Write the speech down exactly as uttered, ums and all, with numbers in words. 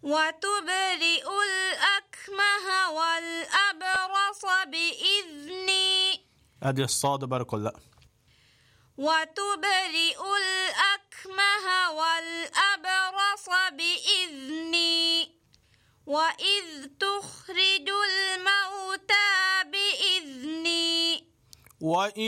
وتبرئ الأكمه والأبرص بإذني. أدي الصاد بارك الله. وتبرئ الأكمه والأبرص بإذني وإذ تخرج الموتى بإذني. وإذ